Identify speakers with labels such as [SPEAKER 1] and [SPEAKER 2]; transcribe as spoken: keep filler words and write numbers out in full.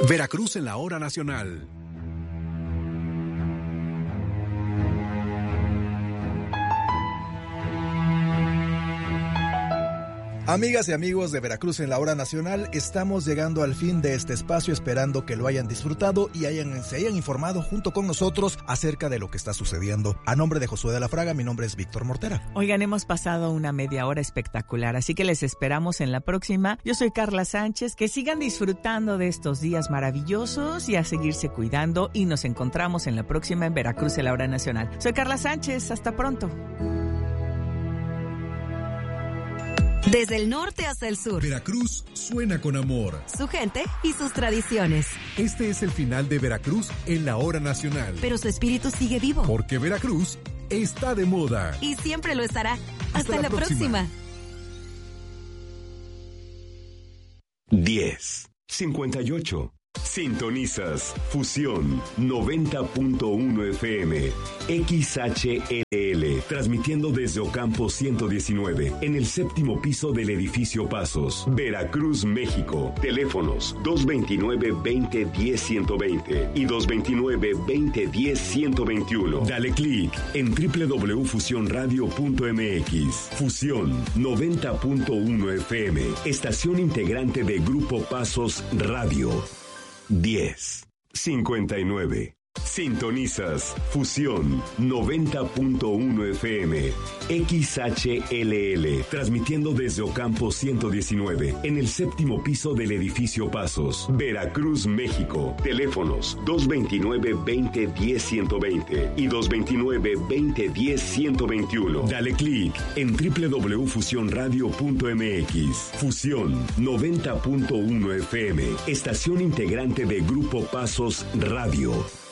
[SPEAKER 1] Veracruz en la hora nacional.
[SPEAKER 2] Amigas y amigos de Veracruz en la hora nacional, estamos llegando al fin de este espacio, esperando que lo hayan disfrutado y hayan, se hayan informado junto con nosotros acerca de lo que está sucediendo. A nombre de Josué de la Fraga, mi nombre es Víctor Mortera.
[SPEAKER 3] Oigan, hemos pasado una media hora espectacular, así que les esperamos en la próxima. Yo soy Carla Sánchez, que sigan disfrutando de estos días maravillosos y a seguirse cuidando, y nos encontramos en la próxima en Veracruz en la hora nacional. Soy Carla Sánchez, hasta pronto.
[SPEAKER 4] Desde el norte hasta el sur,
[SPEAKER 1] Veracruz suena con amor.
[SPEAKER 4] Su gente y sus tradiciones.
[SPEAKER 1] Este es el final de Veracruz en la hora nacional.
[SPEAKER 4] Pero su espíritu sigue vivo.
[SPEAKER 1] Porque Veracruz está de moda.
[SPEAKER 4] Y siempre lo estará. Hasta, Hasta la, la próxima. próxima.
[SPEAKER 5] diez cincuenta y ocho. Sintonizas Fusión noventa punto uno F M, X H L L, transmitiendo desde Ocampo ciento diecinueve, en el séptimo piso del edificio Pasos, Veracruz, México. Teléfonos dos veintinueve, veinte, diez, ciento veinte y dos veintinueve, veinte, diez, ciento veintiuno. Dale clic en doble u doble u doble u punto fusión radio punto m x. Fusión noventa punto uno F M, estación integrante de Grupo Pasos Radio. diez cincuenta y nueve. Sintonizas Fusión noventa punto uno F M, X H L L, transmitiendo desde Ocampo ciento diecinueve, en el séptimo piso del edificio Pasos, Veracruz, México. Teléfonos dos veintinueve, veinte, diez, ciento veinte y dos veintinueve, veinte, diez, ciento veintiuno. Dale clic en doble u doble u doble u punto fusión radio punto m x. Fusión noventa punto uno F M, estación integrante de Grupo Pasos Radio.